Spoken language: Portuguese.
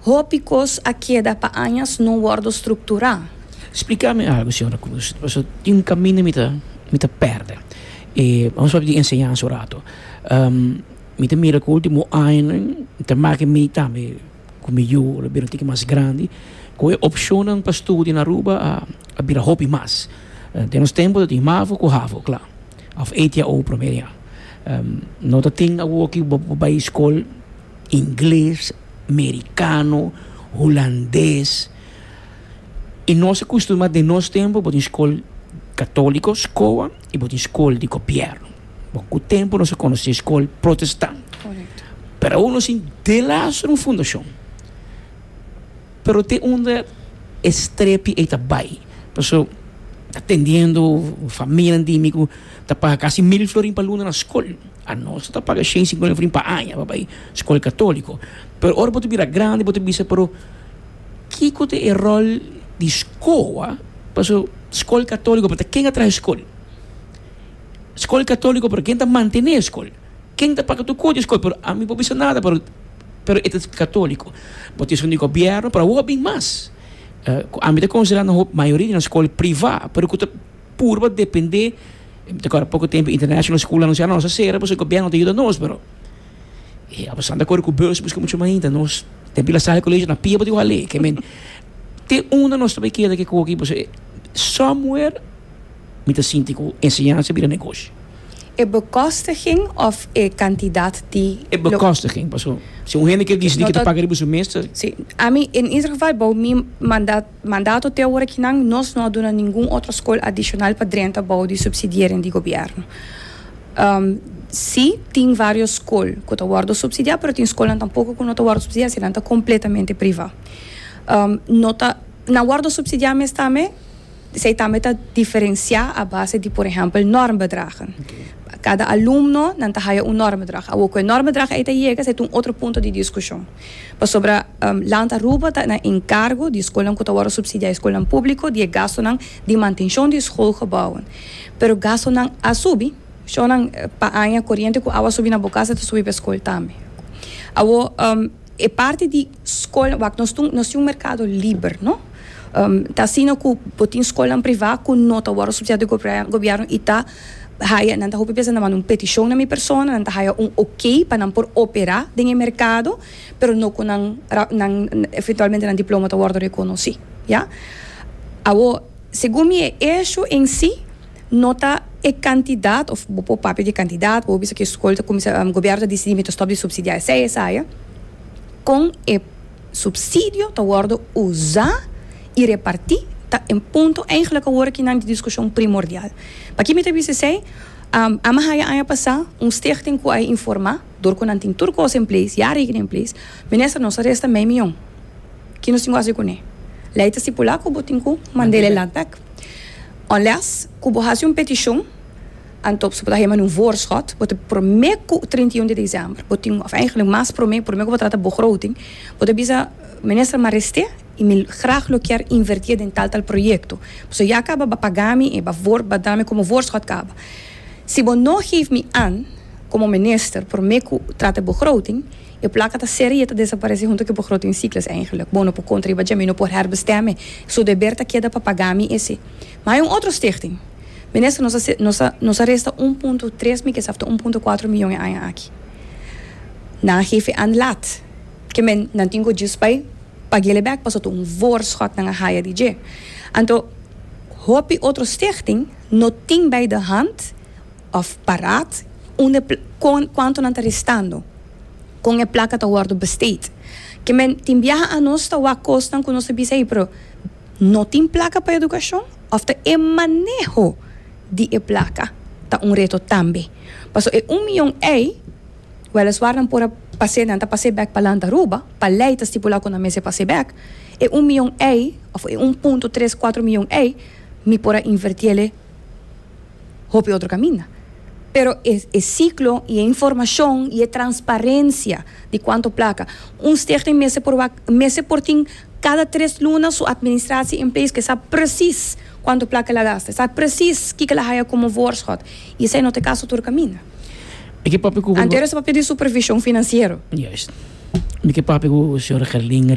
hópicos a queda para anos não guardo estrutural. Explica-me algo, senhora Cruz. Tem um caminho que me perde. E vamos falar de ensinança o rato. Me tem mira que o último ano, me marca me também comigo, o biro mais grande, com a opção para estudar na Aruba a vir a hobby mais. Temos tempo de mavo com havo, claro. Of 8 jaar ou primeiro ano. Nós temos aqui para a escola inglês, americano, holandês. E nós acostumamos de nosso tempo para a escola católica, escola, e para a escola de governo. Com o tempo nós conhecemos a escola protestante. Correto. Pero uno sim, de lá é uma fundação. Pero tem uma estrepe e tabai. Pessoal, atendendo família endêmica, está pagando quase 1.000 florins para aluno na escola. A nossa está pagando 150 florins para ano, para escola católica. Pero ora pode vir grande, pode vir, pero que é o rol de escola, pessoal, escola católica, para quem atrás escola? Escola católica para quem está mantendo a escola. Quem está pagando o de escola? Pero a mim não precisa nada, pero é católico. Pode ser um governo para o bem mais. A mim está considerando a maioria na escola privada, pero que purva depender. Agora, há pouco tempo, International School anunciaram a nossa série, mas o governo te ajuda nós, pero a pessoa de acordo com o bolso, busca muito mais ainda. Nós temos que sair do colégio na pia para o que tem uma nossa pequena que aqui, você somewhere, me está sentindo que ensinança vira negócio. É bekostiging of é quantidade de... É bekostiging, pessoal. Se gente que diz que paga o mês... Sim. A mim, em ieder geval, para mim, mandato até agora que nós não damos nenhuma outra escola adicional para dentro de subsidiarem do governo. Sim, tem várias escolas que estão guardando subsidiar, mas tem escolas tampouco que não estão guardando subsidiar, se não está completamente privada. Na guarda subsidiar, mas também, se também está diferenciar a base de, por exemplo, normbedragen. Cada aluno não tem normbedrag. O normbedrag é um outro ponto de discussão. Mas sobre land Aruba, está na encargo de escola que está subsidiar a escola pública, de gasto de manutenção de escoolgebouwen. Pero gasto não a subir, só não para a corrente que a subir na boca, está subir para a escola também. É parte de escola, nós temos mercado livre, não? Está sendo que tem escola privada que não está subsidiada do governo e está haya nanta hopi pesa naman petição na minha persona nanta haya ok para não por operar no mercado pero não com eventualmente não diploma tá guardo reconheci já segundo me isso em si nota é candidato ou papel de candidato ou bisa que escola como o governo decidir me stop de subsidiar essa com o subsídio tá guardo usar e repartir tá em ponto eigenlijk agora que na discussão primordial. Para que me te dizer, a mahaya passar stichting que informar, door que não tem tudo coisa em place, já regra em place, ministra não se resta meio milhão. Que não se gosta com ele. Leita stipular que botin com mandele lantak. Aliás, que bohasse petição, antop se poder een voorschot, wat promeer 31 de december, botin of eigenlijk mas promeer wat trata begroting, wat bisa minister Mareste e me graag lo quer invertir em tal projeto. So já acaba ba pagar-me e ba dar-me como voorschot acaba. Se você não geeft me aan, como minister, por me que trata begroting, e placa da série está desaparecer junto com o begrotingscyclus eigenlijk. Bono por contribuir, não por herbestemmen. So de berta queda para pagar-me esse. Mas é outra stichting. Minister, nos resta 1.3 milhões, que é 1.4 milhões aqui. Na geef aan laat. Que men não tem que bij pagar back pas een voorschot naar een higher DJ. Então, hoop outra stichting não tem bij de hand of paraat quanto não está restando com a placa tá guardo besteed. Que men tem viaja a nós tá costan com nós bisa pero não tem placa para educação of the manejo de placa tá reto também. Paso é 1 milhão weliswaar dan por passear nanta passear back para Land Aruba, para leita estipular com a mesa passear back, é 1 milhão of 1.34 milhão me pora invertir hope outro caminho. Pero é ciclo e informação e transparência de quanto placa. Stichting mese por tem cada 3 lunas sua administração em place que sabe precies quanto placa ela gasta, sabe precies que ela haya como voorschot. E isso não tem caso outro caminho. Anterior esse papel de supervisão financeira. Juist. Ik heb papi, senhora Gerling